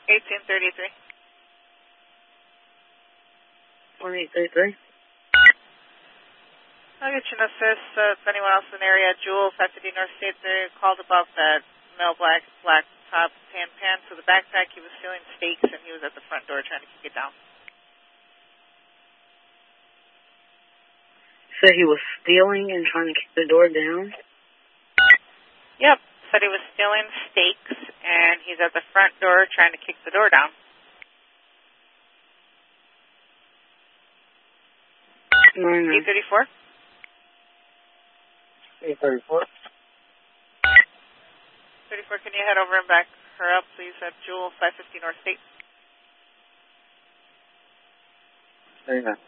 1833. 1833. I'll get you an assist. If anyone else in the area, Jewel, 550 North State, they called about that male black top tan pants with a backpack. He was stealing steaks and he was at the front door trying to kick it down. Said he was stealing and trying to kick the door down? Yep. Said he was stealing steaks and he's at the front door trying to kick the door down. Mm-hmm. 834? 834. 34, can you head over and back her up, please, at Jewel, 550 North State? Amen.